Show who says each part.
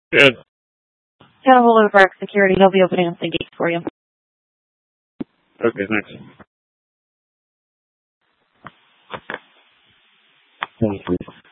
Speaker 1: Good.
Speaker 2: Got a hold of our security. He'll be opening up the gates for you.
Speaker 1: Okay, thanks.
Speaker 3: Thank you.